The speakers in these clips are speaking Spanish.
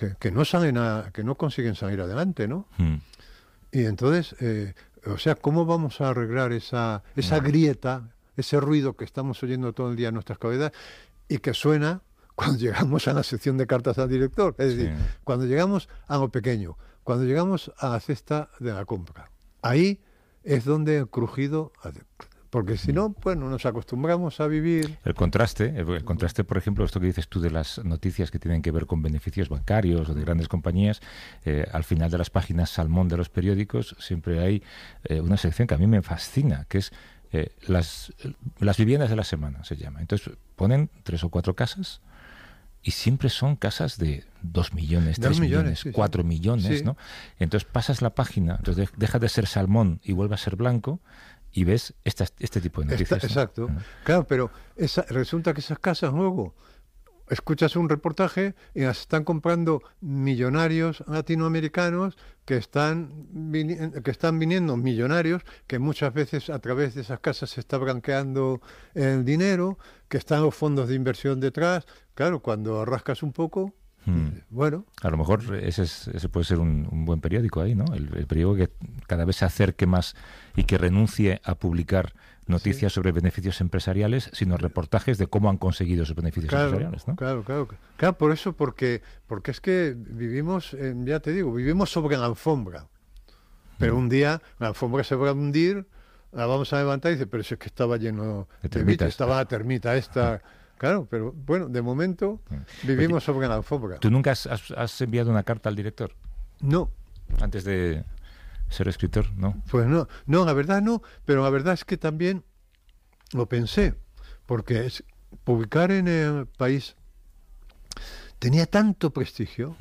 que no salen que no consiguen salir adelante, ¿no? Mm. Y entonces, o sea, ¿cómo vamos a arreglar esa grieta, ese ruido que estamos oyendo todo el día en nuestras cabezas y que suena cuando llegamos a la sección de cartas al director? Es decir, cuando llegamos a lo pequeño, cuando llegamos a la cesta de la compra. Ahí es donde el crujido... Porque si no, bueno, nos acostumbramos a vivir... El contraste, por ejemplo, esto que dices tú de las noticias que tienen que ver con beneficios bancarios o de grandes compañías, al final de las páginas salmón de los periódicos siempre hay una sección que a mí me fascina, que es las viviendas de la semana, se llama. Entonces ponen 3 o 4 casas y siempre son casas de 2 millones, 3 millones, 4 millones, ¿no? Entonces pasas la página, entonces deja de ser salmón y vuelve a ser blanco, y ves este tipo de noticias. Exacto. ¿No? Claro, pero resulta que esas casas luego, escuchas un reportaje y las están comprando millonarios latinoamericanos que están viniendo millonarios, que muchas veces a través de esas casas se está blanqueando el dinero, que están los fondos de inversión detrás. Claro, cuando rascas un poco... Bueno, a lo mejor ese puede ser un buen periódico ahí, ¿no? El periódico que cada vez se acerque más y que renuncie a publicar noticias sobre beneficios empresariales, sino reportajes de cómo han conseguido esos beneficios empresariales, ¿no? Claro, por eso, porque es que vivimos, ya te digo, vivimos sobre la alfombra, pero un día la alfombra se va a hundir, la vamos a levantar y dice, pero si es que estaba lleno de termitas, estaba la termita esta... Claro, pero bueno, de momento vivimos sobre la alfombra. ¿Tú nunca has enviado una carta al director? No. Antes de ser escritor, ¿no? Pues no, la verdad no, pero la verdad es que también lo pensé, porque publicar en El País tenía tanto prestigio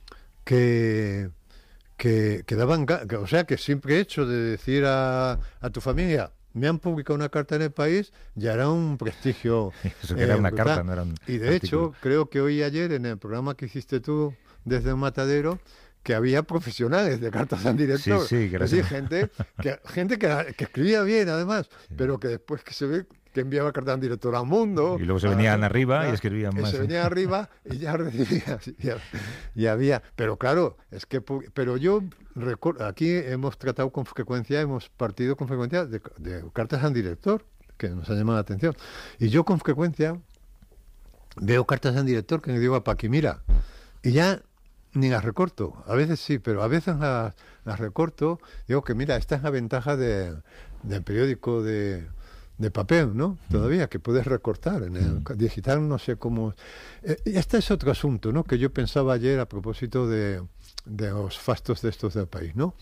que daban, o sea, que simple hecho de decir a tu familia, me han publicado una carta en El País, ya era un prestigio. Eso que era una carta, no era un Y de hecho, creo que hoy y ayer en el programa que hiciste tú desde un matadero, que había profesionales de cartas al director. Sí, es decir, gente que escribía bien además, pero que después que se ve que enviaba cartas al director al Mundo. Y luego se venían arriba y escribían más. Se venían arriba y ya recibía. Y había. Pero claro, es que. Pero yo recuerdo, aquí hemos tratado con frecuencia, hemos partido con frecuencia de cartas al director, que nos han llamado la atención. Y yo con frecuencia veo cartas al director que le digo a Paqui, mira, y ya ni las recorto. A veces sí, pero a veces las recorto. Digo que mira, esta es la ventaja del periódico de papel, ¿no? Todavía, que puedes recortar. En el digital no sé cómo... Y este es otro asunto, ¿no? Que yo pensaba ayer a propósito de los fastos de estos del país, ¿no?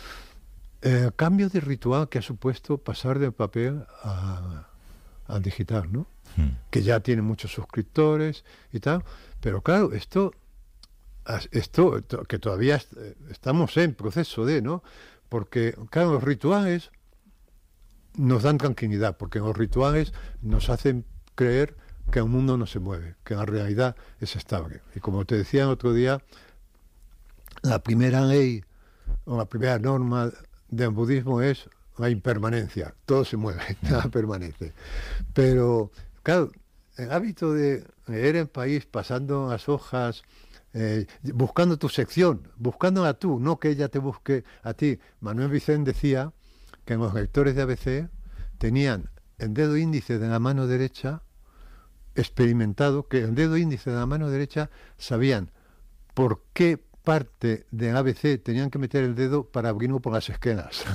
El cambio de ritual que ha supuesto pasar del papel al digital, ¿no? Que ya tiene muchos suscriptores y tal. Pero claro, esto que todavía estamos en proceso de, ¿no? Porque, claro, los rituales nos dan tranquilidad, porque los rituales nos hacen creer que el mundo no se mueve, que la realidad es estable. Y como te decía el otro día, la primera ley o la primera norma del budismo es la impermanencia. Todo se mueve, nada permanece. Pero, claro, el hábito de leer El País, pasando las hojas, buscando tu sección, buscándola tú, no que ella te busque a ti. Manuel Vicente decía que los lectores de ABC tenían el dedo índice de la mano derecha experimentado, que el dedo índice de la mano derecha sabían por qué parte del ABC tenían que meter el dedo para abrirlo por las esquinas.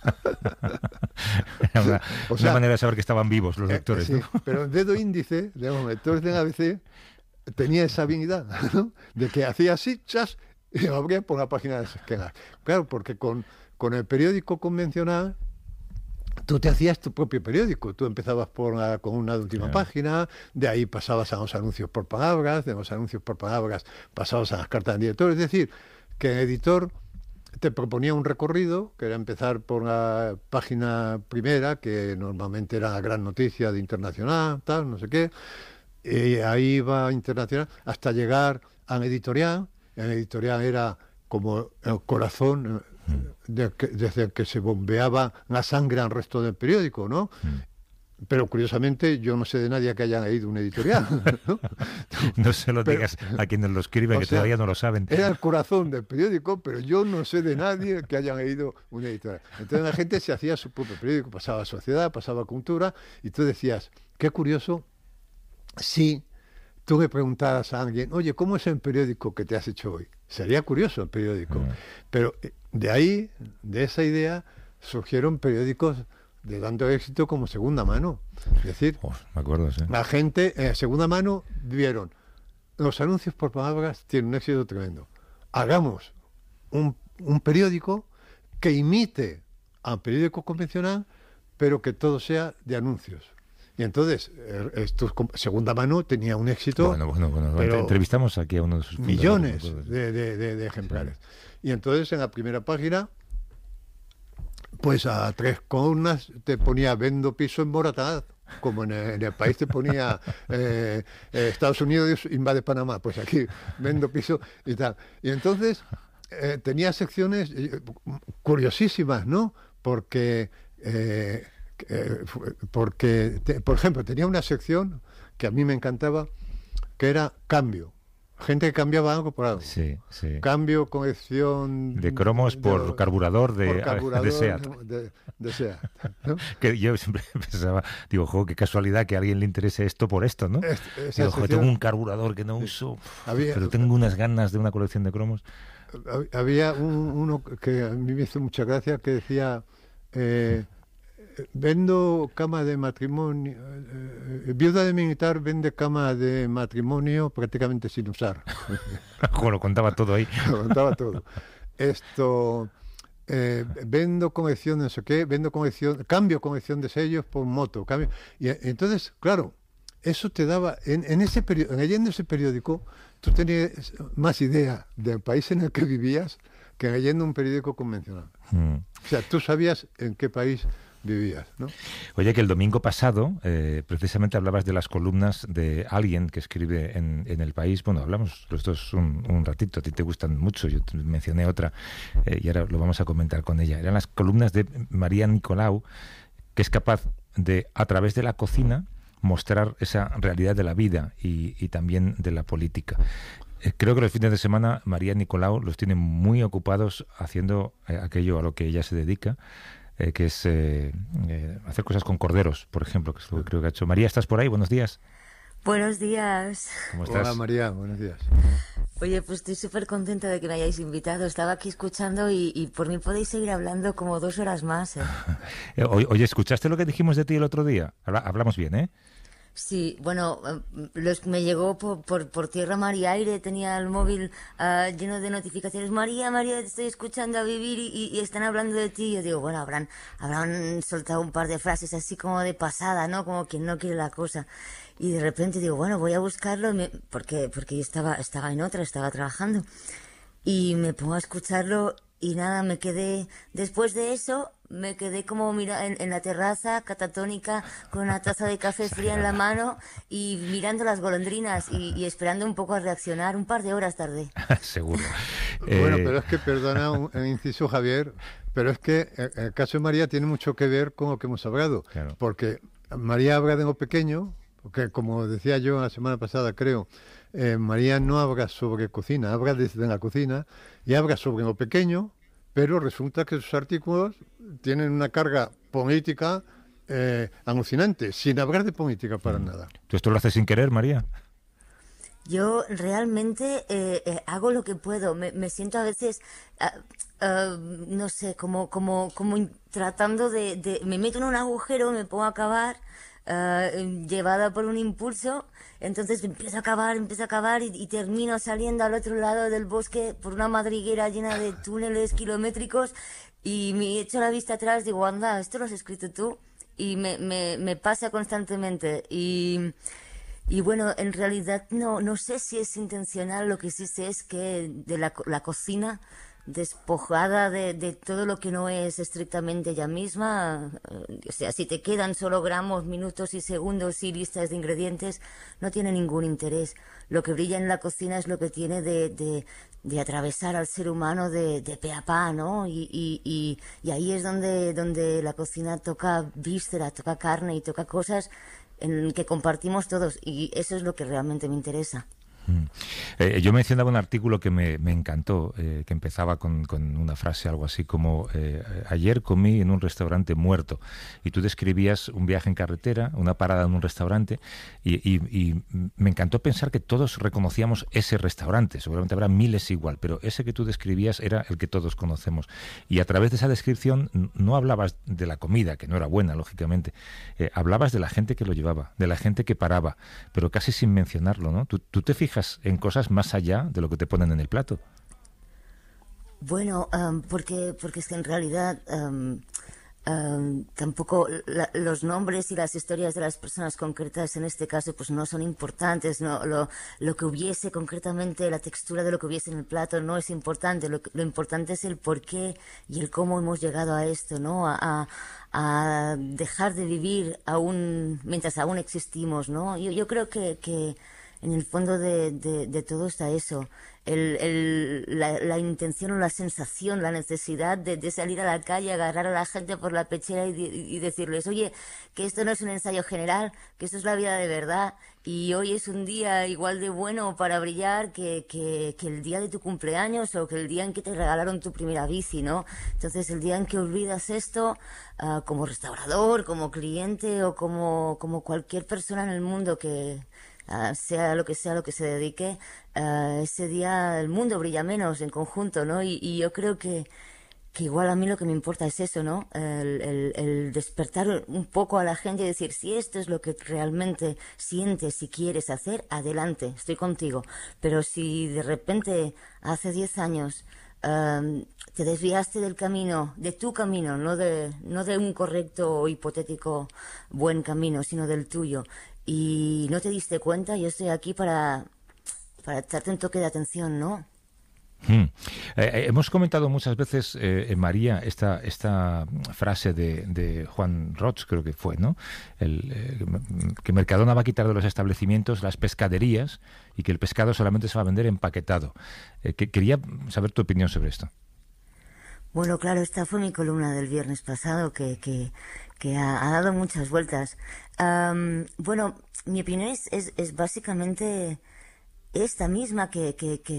Una manera de saber que estaban vivos los lectores. Sí, ¿no? pero el dedo índice de los lectores del ABC tenía esa habilidad, ¿no? De que hacía así, chas, y lo abría por la página de las esquinas. Claro, porque con el periódico convencional tú te hacías tu propio periódico. Tú empezabas con una última página, de ahí pasabas a los anuncios por palabras, de los anuncios por palabras pasabas a las cartas del director. Es decir, que el editor te proponía un recorrido, que era empezar por la página primera, que normalmente era la gran noticia de Internacional, tal, no sé qué, y ahí iba Internacional, hasta llegar al editorial. El editorial era como el corazón desde el que se bombeaba la sangre al resto del periódico, ¿no? Pero curiosamente yo no sé de nadie que haya leído una editorial. No, no se lo digas a quienes lo escriben, que todavía no lo saben. Era el corazón del periódico, pero yo no sé de nadie que haya leído una editorial. Entonces la gente se hacía su propio periódico, pasaba Sociedad, pasaba Cultura, y tú decías, qué curioso, si tú le preguntaras a alguien, oye, ¿cómo es el periódico que te has hecho hoy? Sería curioso el periódico. Pero de ahí, de esa idea, surgieron periódicos de tanto éxito como Segunda Mano. Es decir, me acuerdo, sí. La gente, Segunda Mano, vieron, los anuncios por palabras tienen un éxito tremendo. Hagamos un periódico que imite al periódico convencional, pero que todo sea de anuncios. Y entonces, Segunda Mano tenía un éxito... Bueno. Pero entrevistamos aquí a uno de sus millones de ejemplares. Sí. Y entonces, en la primera página, pues a 3 columnas te ponía vendo piso en Morataz, como en el país te ponía Estados Unidos invade Panamá, pues aquí vendo piso y tal. Y entonces tenía secciones curiosísimas, ¿no? Porque, por ejemplo, tenía una sección que a mí me encantaba, que era cambio. Gente que cambiaba algo por algo. Sí. Cambio, corrección... De cromos por carburador de SEAT. De SEAT, ¿no? Que yo siempre pensaba, digo, qué casualidad que a alguien le interese esto por esto, ¿no? Digo, tengo un carburador que no uso, pero tengo unas ganas de una colección de cromos. Había uno que a mí me hizo mucha gracia, que decía... vendo cama de matrimonio, viuda de militar vende cama de matrimonio prácticamente sin usar. Lo contaba todo ahí. Lo contaba todo. Vendo colección de no sé qué, cambio colección de sellos por moto. Y entonces, claro, eso te daba, leyendo ese periódico, tú tenías más idea del país en el que vivías que leyendo un periódico convencional. O sea, tú sabías en qué país vivías, ¿no? Oye, que el domingo pasado precisamente hablabas de las columnas de alguien que escribe en El País. Bueno, hablamos los dos un ratito, a ti te gustan mucho, yo te mencioné otra y ahora lo vamos a comentar con ella. Eran las columnas de María Nicolau, que es capaz de, a través de la cocina, mostrar esa realidad de la vida y también de la política. Creo que los fines de semana María Nicolau los tiene muy ocupados haciendo aquello a lo que ella se dedica, que es hacer cosas con corderos, por ejemplo, que es lo que creo que ha hecho. María, ¿estás por ahí? Buenos días. Buenos días. ¿Cómo estás? Hola, María, buenos días. Oye, pues estoy súper contenta de que me hayáis invitado. Estaba aquí escuchando y por mí podéis seguir hablando como 2 horas más. Oye, ¿escuchaste lo que dijimos de ti el otro día? Hablamos bien, ¿eh? Sí, bueno, me llegó por tierra, mar y aire, tenía el móvil lleno de notificaciones. María, te estoy escuchando a vivir y están hablando de ti. Yo digo, bueno, habrán soltado un par de frases así como de pasada, ¿no? Como quien no quiere la cosa. Y de repente digo, bueno, voy a buscarlo, porque yo estaba en otra, estaba trabajando. Y me pongo a escucharlo y nada, después de eso, me quedé como en la terraza, catatónica, con una taza de café fría en la mano y mirando las golondrinas y esperando un poco a reaccionar. Un par de horas tardé. Seguro. Bueno, pero es que, perdona un inciso, Javier, pero es que el caso de María tiene mucho que ver con lo que hemos hablado. Claro. Porque María habla de lo pequeño, porque como decía yo la semana pasada, creo, María no habla sobre cocina, habla desde la cocina y habla sobre lo pequeño, pero resulta que sus artículos tienen una carga política alucinante, sin hablar de política para nada. ¿Tú esto lo haces sin querer, María? Yo realmente hago lo que puedo. Me siento a veces, no sé, como tratando de... Me meto en un agujero, me pongo a cavar, llevada por un impulso, entonces empiezo a cavar y termino saliendo al otro lado del bosque por una madriguera llena de túneles kilométricos y me echo la vista atrás, digo, anda, esto lo has escrito tú, y me pasa constantemente y bueno, en realidad no sé si es intencional. Lo que sí sé es que de la cocina despojada de todo lo que no es estrictamente ella misma. O sea, si te quedan solo gramos, minutos y segundos y listas de ingredientes, no tiene ningún interés. Lo que brilla en la cocina es lo que tiene de atravesar al ser humano de pe a pa, ¿no? Y ahí es donde la cocina toca víscera, toca carne y toca cosas en que compartimos todos, y eso es lo que realmente me interesa. Yo mencionaba un artículo que me encantó, que empezaba con una frase algo así como ayer comí en un restaurante muerto, y tú describías un viaje en carretera, una parada en un restaurante, y me encantó pensar que todos reconocíamos ese restaurante. Seguramente habrá miles igual, pero ese que tú describías era el que todos conocemos, y a través de esa descripción no hablabas de la comida, que no era buena, lógicamente, hablabas de la gente que lo llevaba, de la gente que paraba, pero casi sin mencionarlo, ¿no? ¿Tú te fijas en cosas más allá de lo que te ponen en el plato? Bueno, porque es que en realidad tampoco los nombres y las historias de las personas concretas en este caso pues no son importantes, no, lo que hubiese concretamente, la textura de lo que hubiese en el plato no es importante, lo importante es el por qué y el cómo hemos llegado a esto, ¿no? A dejar de vivir mientras aún existimos, ¿no? Yo creo que en el fondo de todo está eso, la intención o la sensación, la necesidad de salir a la calle, agarrar a la gente por la pechera y decirles, oye, que esto no es un ensayo general, que esto es la vida de verdad, y hoy es un día igual de bueno para brillar que el día de tu cumpleaños o que el día en que te regalaron tu primera bici, ¿no? Entonces el día en que olvidas esto, como restaurador, como cliente o como cualquier persona en el mundo que sea lo que se dedique, ese día el mundo brilla menos en conjunto, ¿no? Y yo creo que igual a mí lo que me importa es eso, ¿no? El despertar un poco a la gente y decir, si esto es lo que realmente sientes y quieres hacer, adelante, estoy contigo. Pero si de repente hace 10 años te desviaste del camino, de tu camino, no de un correcto o hipotético buen camino, sino del tuyo, y no te diste cuenta, yo estoy aquí para darte un toque de atención, ¿no? Hemos comentado muchas veces, María, esta frase de Juan Roig, creo que fue, ¿no? Que Mercadona va a quitar de los establecimientos las pescaderías y que el pescado solamente se va a vender empaquetado. Quería saber tu opinión sobre esto. Bueno, claro, esta fue mi columna del viernes pasado que ha dado muchas vueltas. Bueno, mi opinión es básicamente esta misma que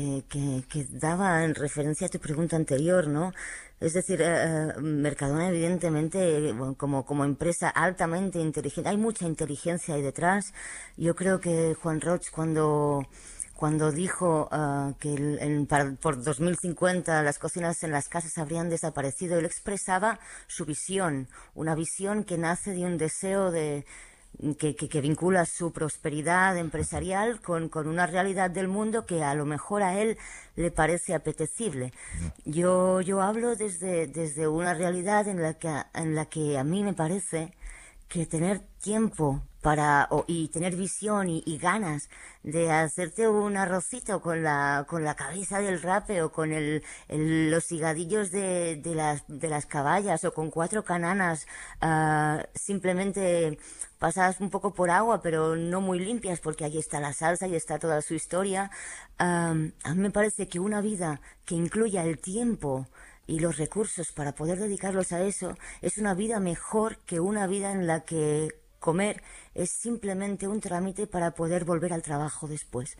daba en referencia a tu pregunta anterior, ¿no? Es decir, Mercadona evidentemente como empresa altamente inteligente, hay mucha inteligencia ahí detrás. Yo creo que Juan Roig cuando dijo que por 2050 las cocinas en las casas habrían desaparecido, él expresaba su visión, una visión que nace de un deseo que vincula su prosperidad empresarial con una realidad del mundo que a lo mejor a él le parece apetecible. Yo hablo desde una realidad en la que a mí me parece que tener tiempo y tener visión y ganas de hacerte un arrocito con la cabeza del rape o con los higadillos de las caballas o con 4 cananas simplemente pasadas un poco por agua pero no muy limpias porque ahí está la salsa y está toda su historia. A mí me parece que una vida que incluya el tiempo y los recursos para poder dedicarlos a eso es una vida mejor que una vida en la que comer es simplemente un trámite para poder volver al trabajo después.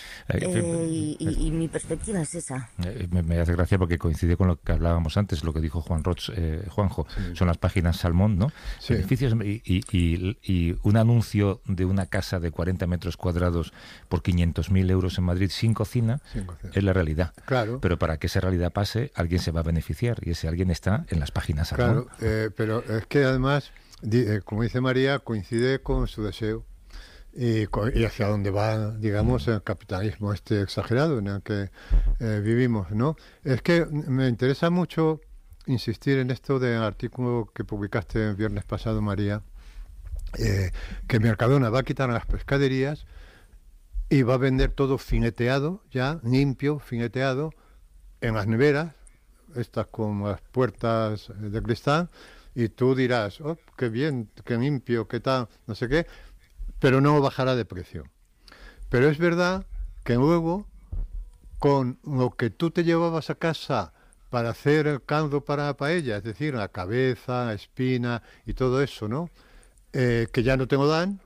Y mi perspectiva es esa. Me hace gracia porque coincide con lo que hablábamos antes, lo que dijo Juan Roig, Juanjo. Sí. Son las páginas Salmón, ¿no? Sí. Beneficios y un anuncio de una casa de 40 metros cuadrados por 500.000 euros en Madrid sin cocina es la realidad. Claro. Pero para que esa realidad pase, alguien se va a beneficiar y ese alguien está en las páginas Salmón. Claro, pero es que además, como dice María, coincide con su deseo y hacia dónde va, digamos, el capitalismo exagerado en el que vivimos, ¿no? Es que me interesa mucho insistir en esto del artículo que publicaste el viernes pasado, María, que Mercadona va a quitar las pescaderías y va a vender todo fileteado, ya limpio, fileteado, en las neveras, estas con las puertas de cristal, y tú dirás, oh, qué bien, qué limpio, qué tal, no sé qué, pero no bajará de precio. Pero es verdad que luego, con lo que tú te llevabas a casa para hacer el caldo para la paella, es decir, la cabeza, la espina y todo eso, ¿no? Que ya no te lo dan,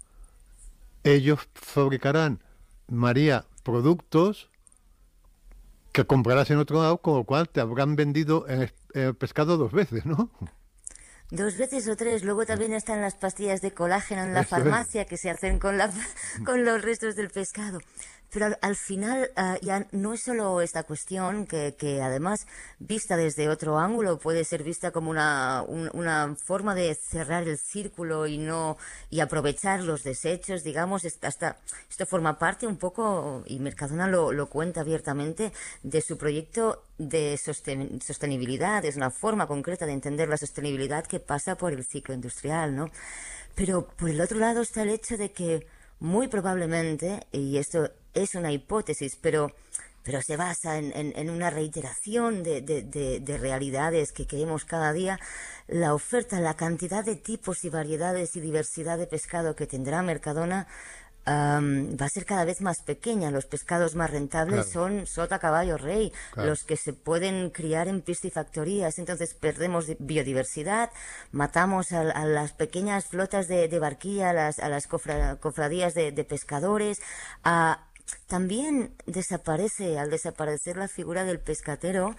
ellos fabricarán, María, productos que comprarás en otro lado, con lo cual te habrán vendido el pescado 2 veces, ¿no? 2 veces o 3. Luego también están las pastillas de colágeno en la farmacia que se hacen con los restos del pescado. Pero al final ya no es solo esta cuestión que además, vista desde otro ángulo, puede ser vista como una forma de cerrar el círculo y aprovechar los desechos, digamos. Esto forma parte un poco, y Mercadona lo cuenta abiertamente, de su proyecto de sostenibilidad. Es una forma concreta de entender la sostenibilidad que pasa por el ciclo industrial, ¿no? Pero por el otro lado está el hecho de que muy probablemente, y esto es una hipótesis, pero se basa en una reiteración de realidades que vemos cada día, la oferta, la cantidad de tipos y variedades y diversidad de pescado que tendrá Mercadona va a ser cada vez más pequeña. Los pescados más rentables son sota, caballo, rey, los que se pueden criar en piscifactorías. Entonces perdemos biodiversidad, matamos a las pequeñas flotas de barquilla, a las cofradías de pescadores. También al desaparecer la figura del pescatero,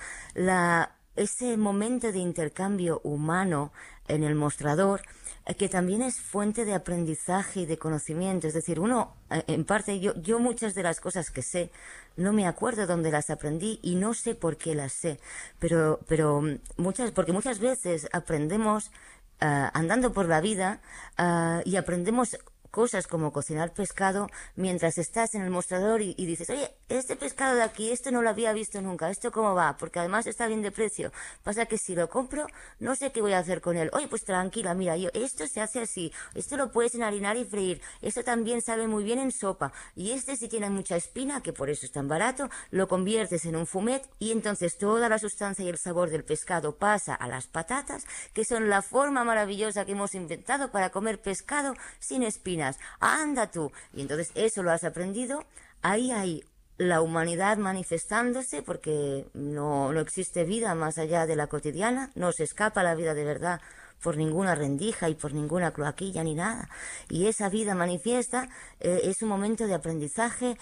ese momento de intercambio humano en el mostrador, que también es fuente de aprendizaje y de conocimiento. Es decir, uno, en parte, yo muchas de las cosas que sé, no me acuerdo dónde las aprendí y no sé por qué las sé, pero porque muchas veces aprendemos andando por la vida y aprendemos cosas como cocinar pescado mientras estás en el mostrador y dices, oye, este pescado de aquí, esto no lo había visto nunca, ¿esto cómo va? Porque además está bien de precio. Pasa que si lo compro, no sé qué voy a hacer con él. Oye, pues tranquila, mira, esto se hace así, esto lo puedes enharinar y freír, esto también sabe muy bien en sopa, y este si tiene mucha espina, que por eso es tan barato, lo conviertes en un fumet y entonces toda la sustancia y el sabor del pescado pasa a las patatas, que son la forma maravillosa que hemos inventado para comer pescado sin espina. Anda tú. Y entonces eso lo has aprendido. Ahí hay la humanidad manifestándose, porque no existe vida más allá de la cotidiana, no se escapa la vida de verdad por ninguna rendija y por ninguna cloaquilla ni nada. Y esa vida manifiesta es un momento de aprendizaje,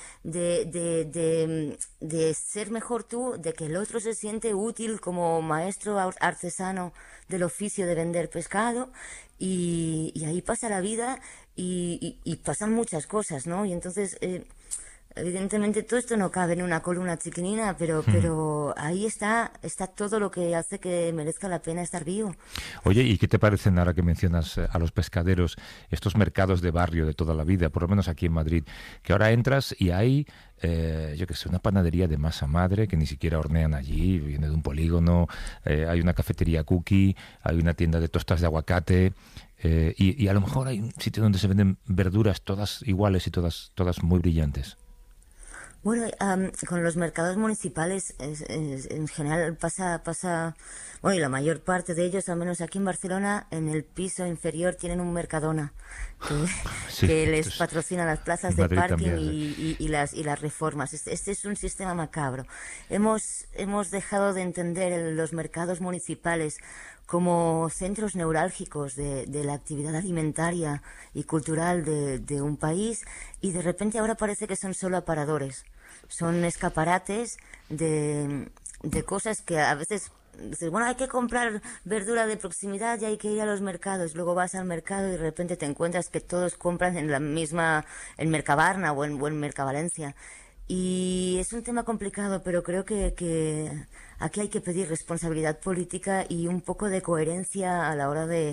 de ser mejor tú, de que el otro se siente útil como maestro artesano del oficio de vender pescado, y ahí pasa la vida y pasan muchas cosas, ¿no? Y entonces evidentemente todo esto no cabe en una columna chiquinina, pero ahí está todo lo que hace que merezca la pena estar vivo. Oye, ¿y qué te parecen, ahora que mencionas a los pescaderos, estos mercados de barrio de toda la vida, por lo menos aquí en Madrid, que ahora entras y hay, yo qué sé, una panadería de masa madre que ni siquiera hornean allí, viene de un polígono, hay una cafetería cookie, hay una tienda de tostas de aguacate, y a lo mejor hay un sitio donde se venden verduras todas iguales y todas muy brillantes. Bueno, con los mercados municipales en general pasa, bueno, y la mayor parte de ellos, al menos aquí en Barcelona, en el piso inferior tienen un Mercadona que les patrocina las plazas de parking también, y las reformas. Este es un sistema macabro. Hemos dejado de entender los mercados municipales como centros neurálgicos de la actividad alimentaria y cultural de un país, y de repente ahora parece que son solo aparadores. Son escaparates de cosas que a veces dices, bueno, hay que comprar verdura de proximidad y hay que ir a los mercados. Luego vas al mercado y de repente te encuentras que todos compran en Mercabarna o en Mercavalencia. Y es un tema complicado, pero creo que aquí hay que pedir responsabilidad política y un poco de coherencia a la hora de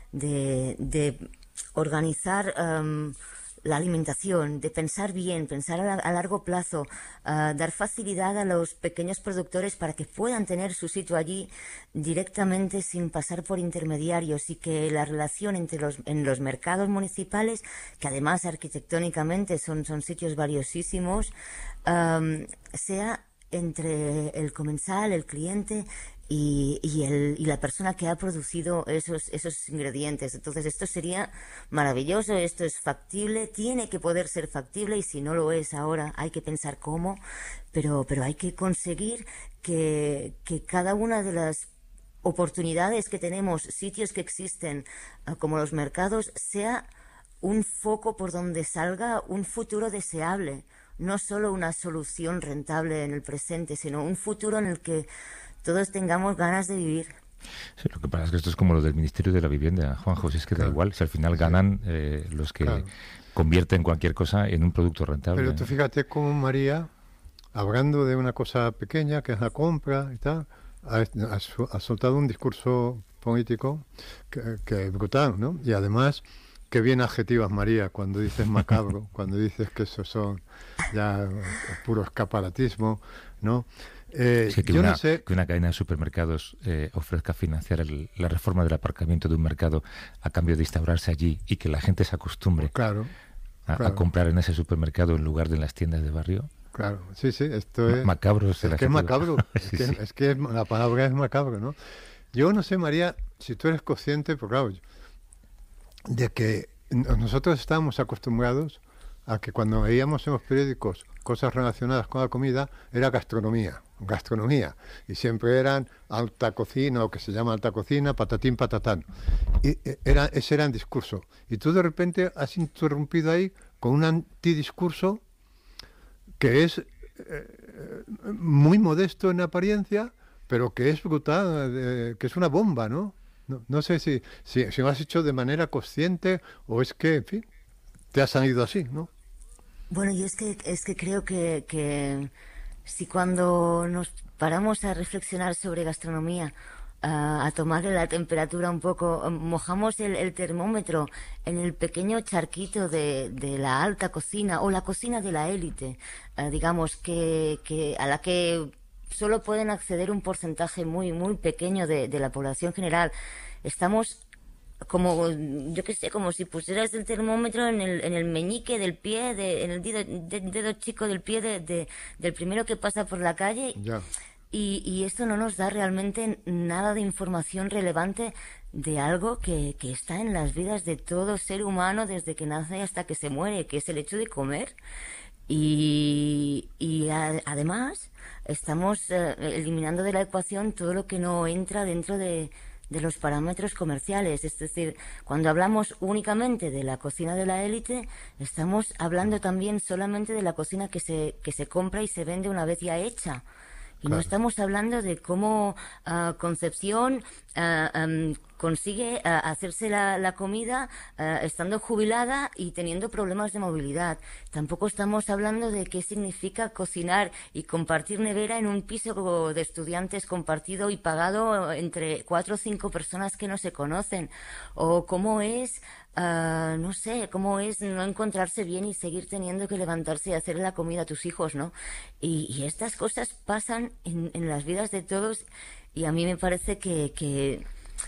organizar la alimentación, de pensar bien, pensar a largo plazo, dar facilidad a los pequeños productores para que puedan tener su sitio allí directamente sin pasar por intermediarios, y que la relación en los mercados municipales, que además arquitectónicamente son sitios valiosísimos, sea entre el comensal, el cliente y la persona que ha producido esos ingredientes. Entonces esto sería maravilloso, esto es factible, tiene que poder ser factible, y si no lo es ahora hay que pensar cómo, pero hay que conseguir que cada una de las oportunidades que tenemos, sitios que existen, como los mercados, sea un foco por donde salga un futuro deseable, no solo una solución rentable en el presente, sino un futuro en el que todos tengamos ganas de vivir. Sí, lo que pasa es que esto es como lo del Ministerio de la Vivienda, Juanjo, si es que da igual, si al final ganan los que convierten cualquier cosa en un producto rentable. Pero tú fíjate cómo María, hablando de una cosa pequeña, que es la compra y tal, ha soltado un discurso político que es brutal, ¿no? Y además, qué bien adjetivas, María, cuando dices macabro, cuando dices que eso son ya puro escaparatismo, ¿no? Sí, que, yo no sé... que una cadena de supermercados ofrezca financiar la reforma del aparcamiento de un mercado a cambio de instaurarse allí y que la gente se acostumbre a comprar en ese supermercado en lugar de en las tiendas de barrio. Claro, sí, esto es... Macabro es que es macabro, es que la palabra es macabro, ¿no? Yo no sé, María, si tú eres consciente, porque claro, de que nosotros estábamos acostumbrados a que cuando veíamos en los periódicos cosas relacionadas con la comida, era gastronomía, y siempre eran alta cocina, o que se llama alta cocina, patatín, patatán, y ese era el discurso, y tú de repente has interrumpido ahí con un antidiscurso que es muy modesto en apariencia, pero que es brutal, que es una bomba, ¿no? No sé si lo has hecho de manera consciente o es que, en fin, te ha salido así, ¿no? Bueno, yo es que creo que si cuando nos paramos a reflexionar sobre gastronomía, a tomarle la temperatura un poco, mojamos el termómetro en el pequeño charquito de la alta cocina o la cocina de la élite, digamos, que a la que solo pueden acceder un porcentaje muy, muy pequeño de la población general. Estamos como, yo qué sé, como si pusieras el termómetro en el meñique del pie, en el dedo chico del pie del primero que pasa por la calle. Ya. Y esto no nos da realmente nada de información relevante de algo que está en las vidas de todo ser humano desde que nace hasta que se muere, que es el hecho de comer. Además, estamos eliminando de la ecuación todo lo que no entra dentro de los parámetros comerciales. Es decir, cuando hablamos únicamente de la cocina de la élite, estamos hablando también solamente de la cocina que se compra y se vende una vez ya hecha. Y no estamos hablando de cómo Concepción consigue hacerse la comida estando jubilada y teniendo problemas de movilidad. Tampoco estamos hablando de qué significa cocinar y compartir nevera en un piso de estudiantes compartido y pagado entre 4 o 5 personas que no se conocen. O cómo es... no sé, cómo es no encontrarse bien y seguir teniendo que levantarse y hacer la comida a tus hijos, ¿no? Y estas cosas pasan en las vidas de todos, y a mí me parece que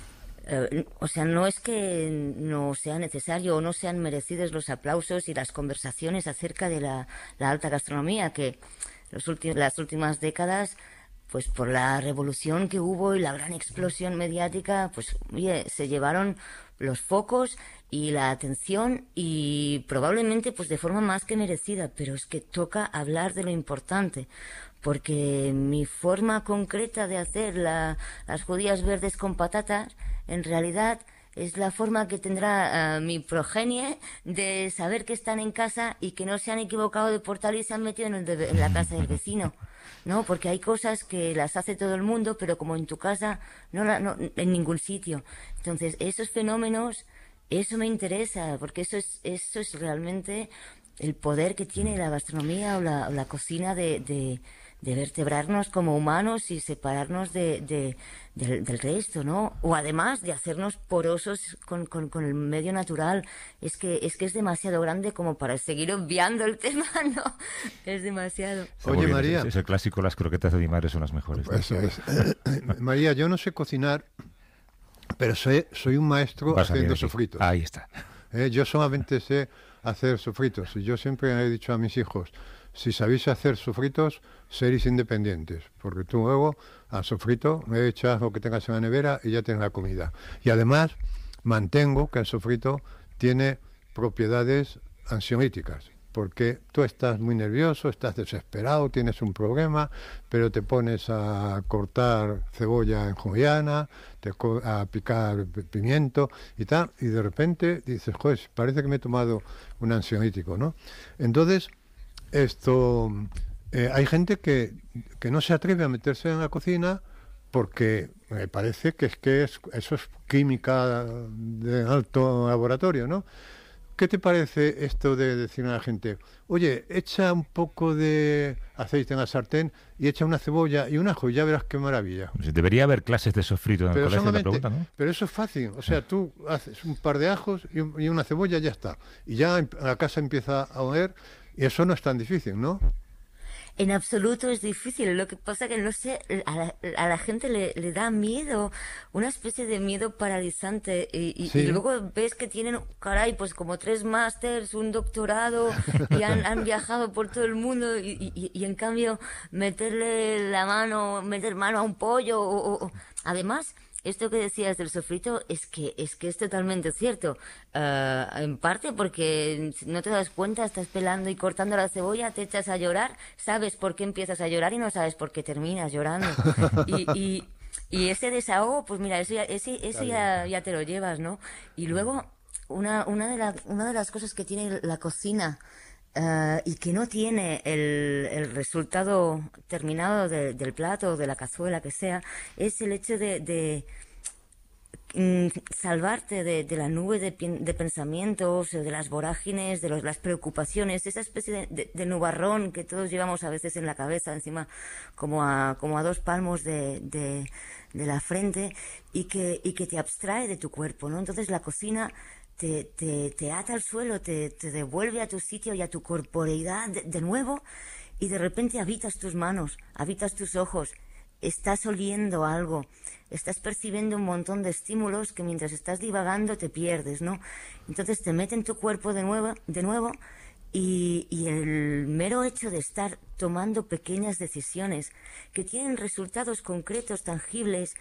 o sea, no es que no sea necesario o no sean merecidos los aplausos y las conversaciones acerca de la alta gastronomía, que las últimas décadas, pues por la revolución que hubo y la gran explosión mediática, pues oye, se llevaron los focos y la atención, y probablemente pues de forma más que merecida, pero es que toca hablar de lo importante, porque mi forma concreta de hacer las judías verdes con patatas, en realidad es la forma que tendrá mi progenie de saber que están en casa y que no se han equivocado de portal y se han metido en la casa del vecino. No, porque hay cosas que las hace todo el mundo, pero como en tu casa, no en ningún sitio. Entonces, esos fenómenos, eso me interesa, porque eso es realmente el poder que tiene la gastronomía o la cocina de vertebrarnos como humanos y separarnos del resto, ¿no? O además de hacernos porosos con el medio natural. Es que es demasiado grande como para seguir obviando el tema, ¿no? Es demasiado. Oye, María. Es el clásico, las croquetas de mi madre son las mejores. Eso es. María, yo no sé cocinar, pero soy un maestro haciendo sofritos. Ahí está. Yo solamente sé hacer sofritos. Y yo siempre he dicho a mis hijos, si sabéis hacer sofritos, seréis independientes, porque tú luego al sofrito me echas lo que tengas en la nevera y ya tienes la comida. Y además mantengo que el sofrito tiene propiedades ansiolíticas, porque tú estás muy nervioso, estás desesperado, tienes un problema, pero te pones a cortar cebolla en juliana, a picar pimiento y tal, y de repente dices, joder, parece que me he tomado un ansiolítico, ¿no? Entonces, hay gente que no se atreve a meterse en la cocina porque me parece que eso es química de alto laboratorio, ¿no? ¿Qué te parece esto de decir a la gente, oye, echa un poco de aceite en la sartén y echa una cebolla y un ajo y ya verás qué maravilla? Debería haber clases de sofrito en el colegio, la pregunta, ¿no? Pero eso es fácil, o sea, tú haces un par de ajos y una cebolla y ya está. Y ya la casa empieza a oler y eso no es tan difícil, ¿no? En absoluto es difícil. Lo que pasa que, no sé, a la gente le da miedo, una especie de miedo paralizante. Y luego ves que tienen, caray, pues como 3 másters, un doctorado, y han viajado por todo el mundo. Y en cambio, meter mano a un pollo. Además, esto que decías del sofrito es que es totalmente cierto. En parte porque no te das cuenta, estás pelando y cortando la cebolla, te echas a llorar, sabes por qué empiezas a llorar y no sabes por qué terminas llorando. Y ese desahogo, pues mira, eso ya te lo llevas, ¿no? Y luego, una de las cosas que tiene la cocina, y que no tiene el resultado terminado del plato o de la cazuela que sea, es el hecho de salvarte de la nube de pensamientos, de las vorágines, de las preocupaciones, esa especie de nubarrón que todos llevamos a veces en la cabeza, encima como a 2 palmos de la frente, y que te abstrae de tu cuerpo, ¿no? Entonces la cocina te ata al suelo, te devuelve a tu sitio y a tu corporeidad de nuevo, y de repente habitas tus manos, habitas tus ojos, estás oliendo algo, estás percibiendo un montón de estímulos que mientras estás divagando te pierdes, ¿no? Entonces te mete en tu cuerpo de nuevo y el mero hecho de estar tomando pequeñas decisiones que tienen resultados concretos, tangibles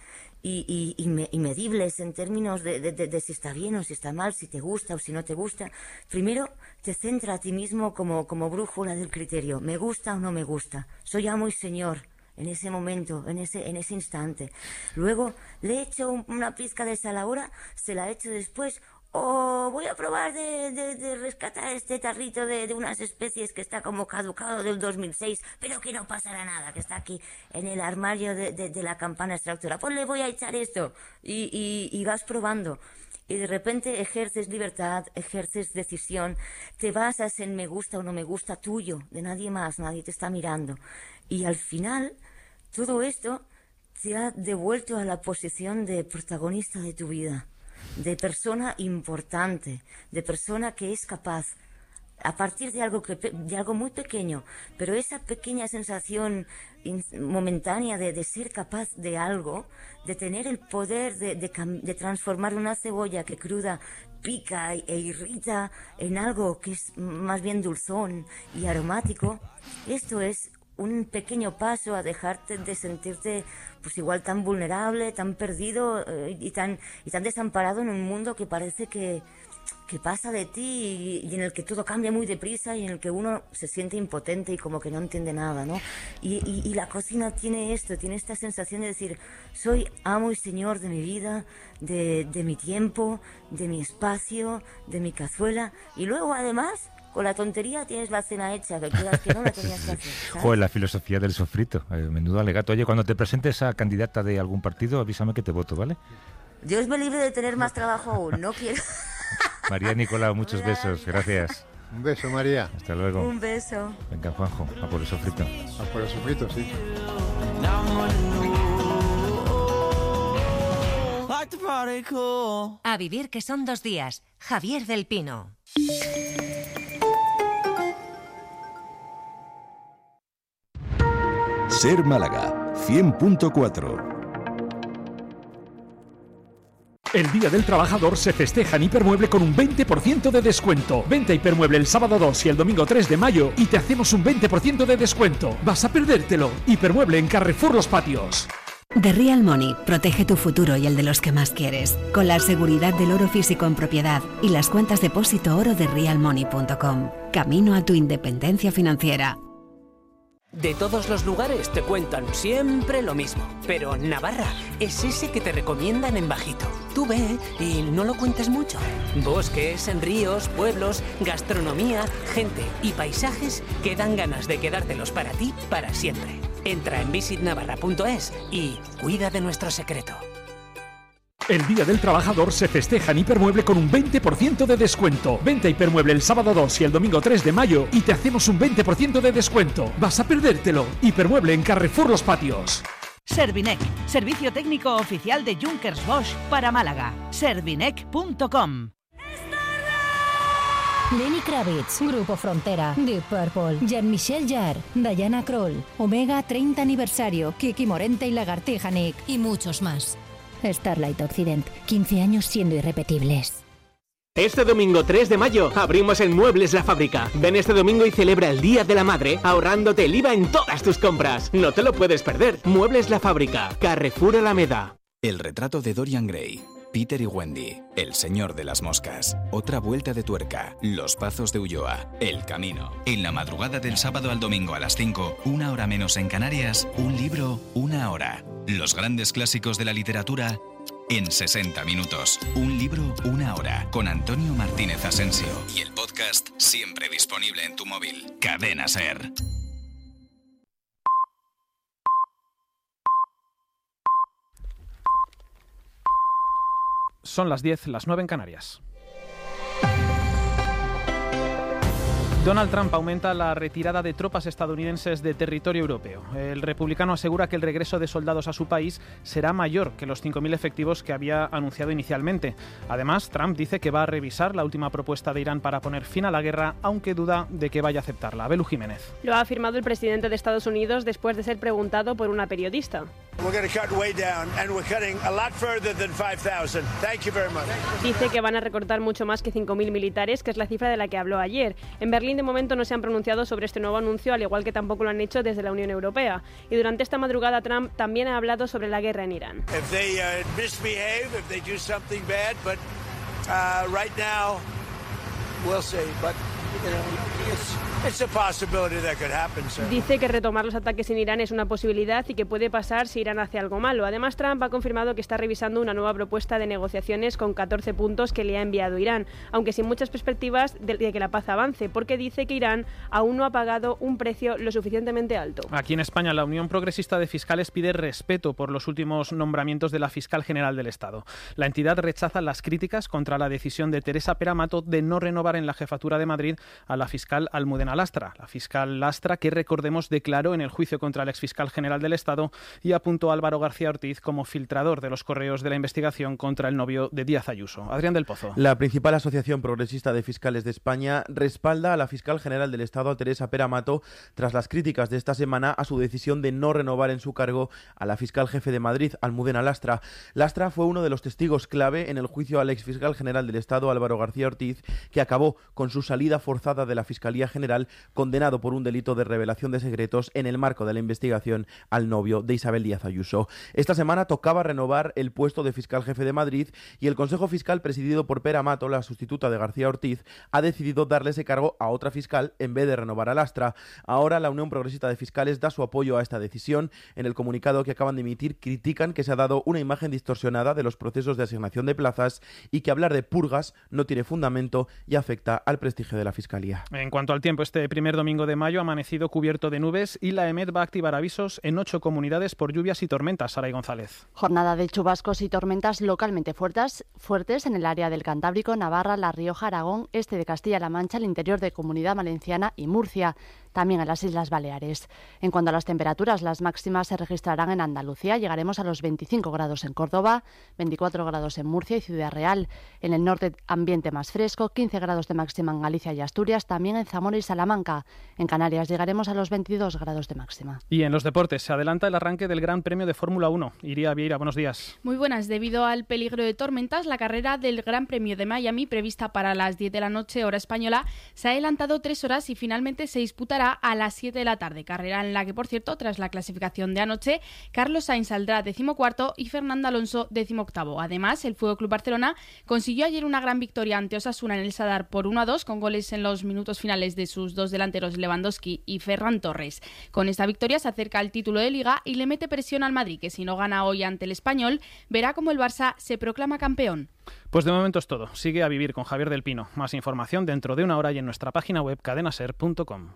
y medibles en términos de si está bien o si está mal, si te gusta o si no te gusta, primero te centra a ti mismo como brújula del criterio. ¿Me gusta o no me gusta? ¿Soy amo y señor en ese momento, en ese instante? Luego, ¿le echo una pizca de sal ahora? ¿Se la echo después? O voy a probar de rescatar este tarrito de unas especies que está como caducado del 2006, pero que no pasará nada, que está aquí en el armario de la campana extractora. Pues le voy a echar esto. Y vas probando. Y de repente ejerces libertad, ejerces decisión, te basas en me gusta o no me gusta tuyo, de nadie más, nadie te está mirando. Y al final, todo esto te ha devuelto a la posición de protagonista de tu vida, de persona importante, de persona que es capaz, a partir de algo muy pequeño, pero esa pequeña sensación momentánea de ser capaz de algo, de tener el poder de transformar una cebolla que cruda pica e irrita en algo que es más bien dulzón y aromático, esto es un pequeño paso a dejarte de sentirte pues igual tan vulnerable, tan perdido y tan desamparado en un mundo que parece que pasa de ti y en el que todo cambia muy deprisa y en el que uno se siente impotente y como que no entiende nada, ¿no? Y la cocina tiene esta sensación de decir, soy amo y señor de mi vida, de mi tiempo, de mi espacio, de mi cazuela, y luego además con la tontería tienes la cena hecha, que quieras que no la tenías que hacer, ¿sabes? Joder, la filosofía del sofrito, menudo alegato. Oye, cuando te presentes a candidata de algún partido, avísame que te voto, ¿vale? Dios me libre de tener más trabajo aún, no quiero. María Nicolau, muchos besos, gracias. Un beso, María. Hasta luego. Un beso. Venga, Juanjo, a por el sofrito. A por el sofrito, sí. A vivir, que son 2 días. Javier del Pino. Ser Málaga 100.4. El Día del Trabajador se festeja en Hipermueble con un 20% de descuento. Vente a Hipermueble el sábado 2 y el domingo 3 de mayo y te hacemos un 20% de descuento. Vas a perdértelo. Hipermueble en Carrefour Los Patios. The Real Money protege tu futuro y el de los que más quieres, con la seguridad del oro físico en propiedad y las cuentas depósito oro de realmoney.com. Camino a tu independencia financiera. De todos los lugares te cuentan siempre lo mismo, pero Navarra es ese que te recomiendan en bajito. Tú ve y no lo cuentes mucho. Bosques, ríos, pueblos, gastronomía, gente y paisajes que dan ganas de quedártelos para ti para siempre. Entra en visitnavarra.es y cuida de nuestro secreto. El Día del Trabajador se festeja en Hipermueble con un 20% de descuento. Vente a Hipermueble el sábado 2 y el domingo 3 de mayo y te hacemos un 20% de descuento. Vas a perdértelo. Hipermueble en Carrefour Los Patios. Servinec, servicio técnico oficial de Junkers Bosch para Málaga. Servinec.com. Lenny Kravitz, Grupo Frontera, Deep Purple, Jean-Michel Jarre, Diana Kroll, Omega 30 aniversario, Kiki Morente y Lagartija Nick y muchos más. Starlight Occident, 15 años siendo irrepetibles. Este domingo 3 de mayo abrimos en Muebles La Fábrica. Ven este domingo y celebra el Día de la Madre ahorrándote el IVA en todas tus compras. No te lo puedes perder. Muebles La Fábrica, Carrefour Alameda. El retrato de Dorian Gray. Peter y Wendy, El Señor de las Moscas, Otra Vuelta de Tuerca, Los Pazos de Ulloa, El Camino. En la madrugada del sábado al domingo a las 5, 1 hora menos en Canarias, un libro, 1 hora. Los grandes clásicos de la literatura en 60 minutos. Un libro, 1 hora. Con Antonio Martínez Asensio. Y el podcast siempre disponible en tu móvil. Cadena SER. Son las 10, las 9 en Canarias. Donald Trump aumenta la retirada de tropas estadounidenses de territorio europeo. El republicano asegura que el regreso de soldados a su país será mayor que los 5.000 efectivos que había anunciado inicialmente. Además, Trump dice que va a revisar la última propuesta de Irán para poner fin a la guerra, aunque duda de que vaya a aceptarla. Belu Jiménez. Lo ha afirmado el presidente de Estados Unidos después de ser preguntado por una periodista. Dice que van a recortar mucho más que 5.000 militares, que es la cifra de la que habló ayer. En Berlín de momento no se han pronunciado sobre este nuevo anuncio, al igual que tampoco lo han hecho desde la Unión Europea. Y durante esta madrugada Trump también ha hablado sobre la guerra en Irán. Dice que retomar los ataques en Irán es una posibilidad y que puede pasar si Irán hace algo malo. Además, Trump ha confirmado que está revisando una nueva propuesta de negociaciones con 14 puntos que le ha enviado Irán, aunque sin muchas perspectivas de que la paz avance, porque dice que Irán aún no ha pagado un precio lo suficientemente alto. Aquí en España, la Unión Progresista de Fiscales pide respeto por los últimos nombramientos de la Fiscal General del Estado. La entidad rechaza las críticas contra la decisión de Teresa Peramato de no renovar en la jefatura de Madrid a la fiscal Almudena Lastra. La fiscal Lastra, que recordemos declaró en el juicio contra el exfiscal general del Estado y apuntó a Álvaro García Ortiz como filtrador de los correos de la investigación contra el novio de Díaz Ayuso. Adrián del Pozo. La principal asociación progresista de fiscales de España respalda a la fiscal general del Estado, a Teresa Peramato, tras las críticas de esta semana a su decisión de no renovar en su cargo a la fiscal jefe de Madrid, Almudena Lastra. Lastra fue uno de los testigos clave en el juicio al exfiscal general del Estado, Álvaro García Ortiz, que acabó con su salida forzada de la Fiscalía General, condenado por un delito de revelación de secretos en el marco de la investigación al novio de Isabel Díaz Ayuso. Esta semana tocaba renovar el puesto de fiscal jefe de Madrid y el Consejo Fiscal, presidido por Peramato, la sustituta de García Ortiz, ha decidido darle ese cargo a otra fiscal en vez de renovar a Lastra. Ahora la Unión Progresista de Fiscales da su apoyo a esta decisión. En el comunicado que acaban de emitir critican que se ha dado una imagen distorsionada de los procesos de asignación de plazas y que hablar de purgas no tiene fundamento y afecta al prestigio de la Fiscalía. En cuanto al tiempo, este primer domingo de mayo ha amanecido cubierto de nubes y la EMET va a activar avisos en 8 comunidades por lluvias y tormentas. Saray González. Jornada de chubascos y tormentas localmente fuertes en el área del Cantábrico, Navarra, La Rioja, Aragón, este de Castilla-La Mancha, el interior de Comunidad Valenciana y Murcia, también en las Islas Baleares. En cuanto a las temperaturas, las máximas se registrarán en Andalucía. Llegaremos a los 25 grados en Córdoba, 24 grados en Murcia y Ciudad Real. En el norte, ambiente más fresco, 15 grados de máxima en Galicia y Asturias, también en Zamora y Salamanca. En Canarias llegaremos a los 22 grados de máxima. Y en los deportes se adelanta el arranque del Gran Premio de Fórmula 1. Iria Vieira, buenos días. Muy buenas. Debido al peligro de tormentas, la carrera del Gran Premio de Miami, prevista para las 10 de la noche, hora española, se ha adelantado 3 horas y finalmente se disputará a las 7 de la tarde. Carrera en la que, por cierto, tras la clasificación de anoche, Carlos Sainz saldrá 14º y Fernando Alonso 18º. Además, el FC Barcelona consiguió ayer una gran victoria ante Osasuna en el Sadar por 1-2, con goles en los minutos finales de sus dos delanteros Lewandowski y Ferran Torres. Con esta victoria se acerca al título de Liga y le mete presión al Madrid, que si no gana hoy ante el Español, verá cómo el Barça se proclama campeón. Pues de momento es todo. Sigue A Vivir con Javier del Pino. Más información dentro de una hora y en nuestra página web cadenaser.com.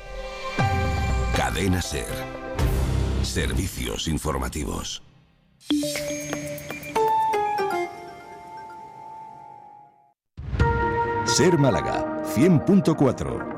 Cadena Ser. Servicios informativos. Ser Málaga 100.4.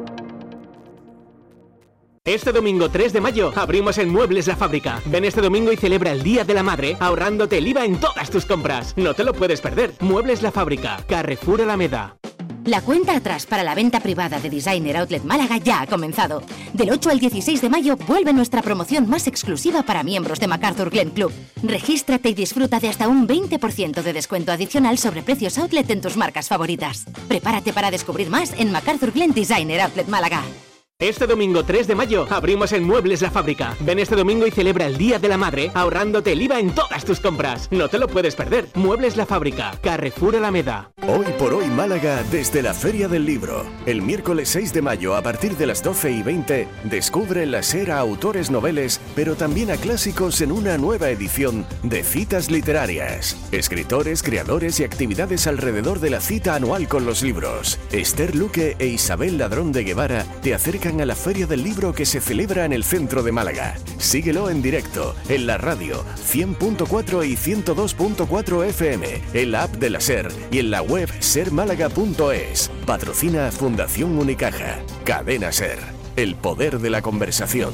Este domingo 3 de mayo abrimos en Muebles La Fábrica. Ven este domingo y celebra el Día de la Madre ahorrándote el IVA en todas tus compras. No te lo puedes perder. Muebles La Fábrica, Carrefour Alameda. La cuenta atrás para la venta privada de Designer Outlet Málaga ya ha comenzado. Del 8 al 16 de mayo vuelve nuestra promoción más exclusiva para miembros de MacArthur Glen Club. Regístrate y disfruta de hasta un 20% de descuento adicional sobre precios outlet en tus marcas favoritas. Prepárate para descubrir más en MacArthur Glen Designer Outlet Málaga. Este domingo 3 de mayo abrimos en Muebles La Fábrica. Ven este domingo y celebra el Día de la Madre ahorrándote el IVA en todas tus compras. No te lo puedes perder. Muebles La Fábrica, Carrefour Alameda. Hoy por hoy Málaga desde la Feria del Libro. El miércoles 6 de mayo a partir de las 12:20 descubre en la SER a autores noveles, pero también a clásicos en una nueva edición de Citas Literarias. Escritores, creadores y actividades alrededor de la cita anual con los libros. Esther Luque e Isabel Ladrón de Guevara te acercan a la Feria del Libro que se celebra en el centro de Málaga. Síguelo en directo, en la radio 100.4 y 102.4 FM, en la app de la SER y en la web sermálaga.es. Patrocina Fundación Unicaja. Cadena SER. El poder de la conversación.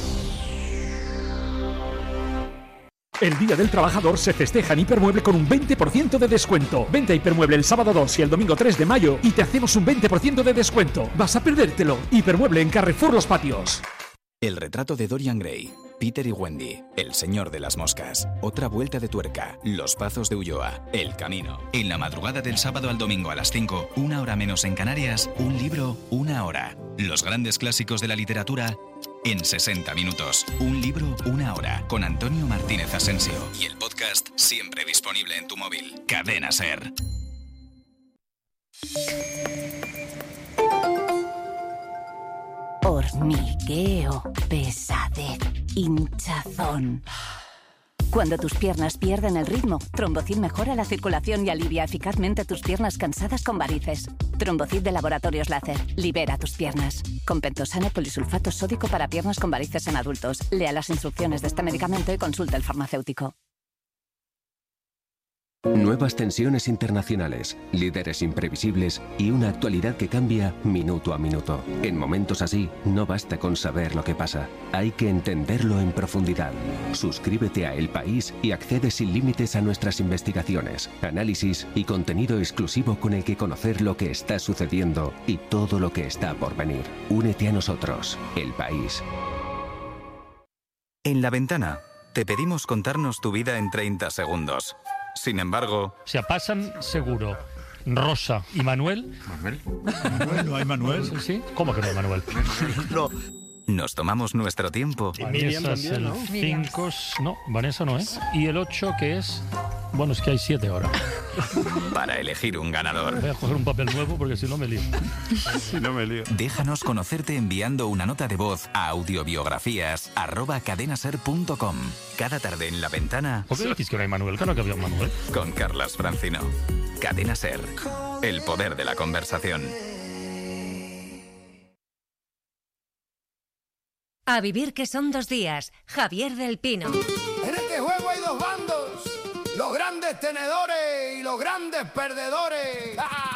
El Día del Trabajador se festeja en Hipermueble con un 20% de descuento. Vente a Hipermueble el sábado 2 y el domingo 3 de mayo y te hacemos un 20% de descuento. Vas a perdértelo. Hipermueble en Carrefour Los Patios. El retrato de Dorian Gray, Peter y Wendy, El Señor de las Moscas, Otra Vuelta de Tuerca, Los Pazos de Ulloa, El Camino. En la madrugada del sábado al domingo a las 5, una hora menos en Canarias, un libro, una hora. Los grandes clásicos de la literatura en 60 minutos. Un libro, una hora. Con Antonio Martínez Asensio. Y el podcast siempre disponible en tu móvil. Cadena Ser. Hormigueo, pesadez, hinchazón. Cuando tus piernas pierden el ritmo, Trombocid mejora la circulación y alivia eficazmente tus piernas cansadas con varices. Trombocid de Laboratorios Láser. Libera tus piernas. Con pentosano polisulfato sódico para piernas con varices en adultos. Lea las instrucciones de este medicamento y consulte al farmacéutico. Nuevas tensiones internacionales, líderes imprevisibles y una actualidad que cambia minuto a minuto. En momentos así, no basta con saber lo que pasa, hay que entenderlo en profundidad. Suscríbete a El País y accede sin límites a nuestras investigaciones, análisis y contenido exclusivo con el que conocer lo que está sucediendo y todo lo que está por venir. Únete a nosotros, El País. En La Ventana, te pedimos contarnos tu vida en 30 segundos. Sin embargo... Se pasan seguro Rosa y Manuel. ¿Manuel? ¿No hay Manuel? Sí. ¿Cómo que no hay Manuel? No. Nos tomamos nuestro tiempo. Vanessa es el 5... No, Vanessa no es. Y el 8 que es... Bueno, es que hay 7 ahora. Para elegir un ganador. Voy a coger un papel nuevo porque si no me lío. Déjanos conocerte enviando una nota de voz a audiobiografías@cadenaser.com. Cada tarde en La Ventana... ¿Por qué decís que no hay Manuel? Claro que había un Manuel. Con Carlas Francino. Cadena Ser. El poder de la conversación. A vivir que son 2 días. Javier del Pino. En este juego hay 2 bandos. Los grandes tenedores y los grandes perdedores. ¡Ah!